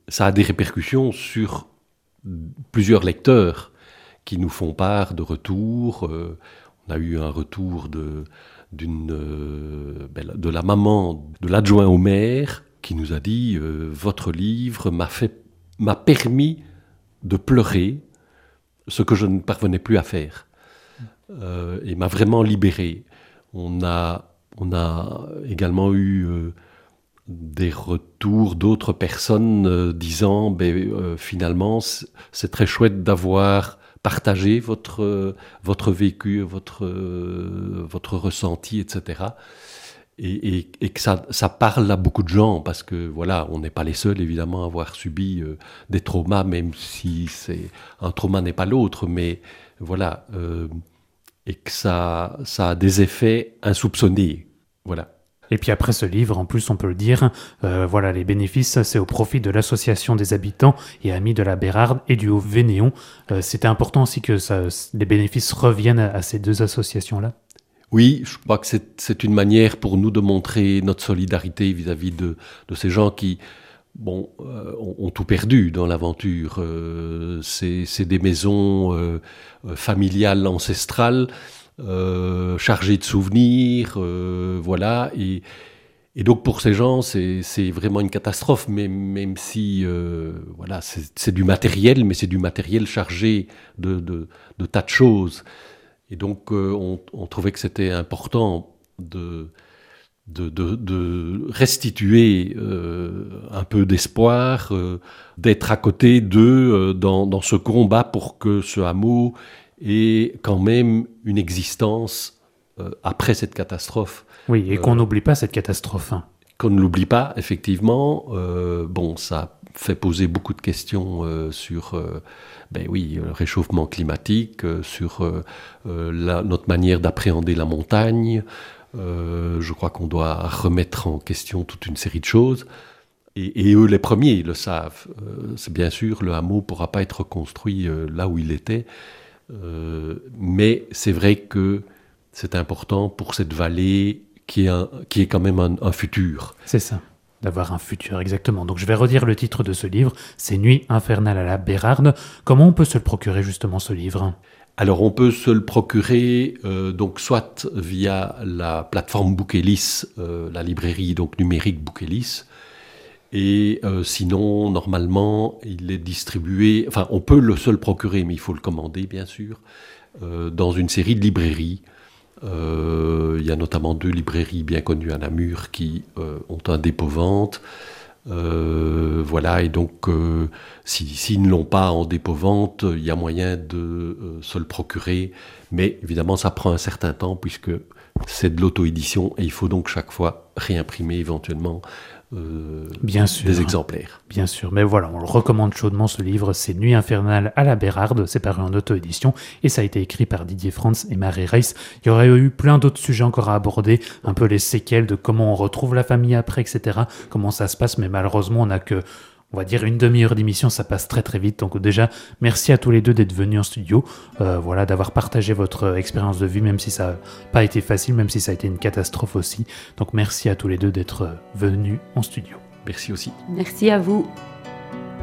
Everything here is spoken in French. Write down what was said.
ça a des répercussions sur plusieurs lecteurs qui nous font part de retours. On a eu un retour de la maman de l'adjoint au maire qui nous a dit « Votre livre m'a permis de pleurer ce que je ne parvenais plus à faire. Et m'a vraiment libéré. » On a également eu des retours d'autres personnes disant finalement c'est très chouette d'avoir partagé votre vécu, votre ressenti, etc. Et que ça parle à beaucoup de gens, parce que voilà, on n'est pas les seuls évidemment à avoir subi des traumas, même si un trauma n'est pas l'autre, mais voilà, et que ça a des effets insoupçonnés, voilà. Et puis après ce livre, en plus on peut le dire, voilà, les bénéfices, c'est au profit de l'association des habitants et amis de la Bérarde et du Haut-Vénéon. C'était important aussi que les bénéfices reviennent à ces deux associations-là. Oui, je crois que c'est une manière pour nous de montrer notre solidarité vis-à-vis de ces gens qui ont tout perdu dans l'aventure. C'est des maisons familiales, ancestrales, chargées de souvenirs, voilà. Et donc pour ces gens, c'est vraiment une catastrophe, mais même si voilà, c'est du matériel, mais c'est du matériel chargé de tas de choses. Et donc, on trouvait que c'était important de restituer un peu d'espoir, d'être à côté d'eux dans ce combat pour que ce hameau ait quand même une existence après cette catastrophe. Oui, et qu'on n'oublie pas cette catastrophe. Qu'on ne l'oublie pas, effectivement. Ça fait poser beaucoup de questions sur le réchauffement climatique, sur notre manière d'appréhender la montagne. Je crois qu'on doit remettre en question toute une série de choses. Et eux, les premiers, le savent. C'est bien sûr, le hameau ne pourra pas être reconstruit là où il était. Mais c'est vrai que c'est important pour cette vallée qui est quand même un futur. C'est ça, d'avoir un futur, exactement. Donc je vais redire le titre de ce livre, c'est Nuit infernale à la Bérarde. Comment on peut se le procurer justement, ce livre ? Alors on peut se le procurer donc soit via la plateforme Bouquelis, la librairie donc numérique Bouquelis, et sinon normalement il est distribué, enfin on peut se le procurer mais il faut le commander bien sûr, dans une série de librairies. Il y a notamment 2 librairies bien connues à Namur qui ont un dépôt-vente. Voilà, et donc s'ils ne l'ont pas en dépôt-vente, il y a moyen de se le procurer, mais évidemment ça prend un certain temps puisque c'est de l'auto-édition et il faut donc chaque fois réimprimer éventuellement bien sûr, des exemplaires. Bien sûr, mais voilà, on le recommande chaudement, ce livre, c'est Nuit infernale à la Bérarde, c'est paru en auto-édition et ça a été écrit par Didier Frantz et Marie Reiss. Il y aurait eu plein d'autres sujets encore à aborder, un peu les séquelles de comment on retrouve la famille après, etc., comment ça se passe, mais malheureusement on n'a que, on va dire, une demi-heure d'émission, ça passe très très vite. Donc déjà, merci à tous les deux d'être venus en studio, voilà, d'avoir partagé votre expérience de vie, même si ça n'a pas été facile, même si ça a été une catastrophe aussi. Donc merci à tous les deux d'être venus en studio. Merci aussi. Merci à vous.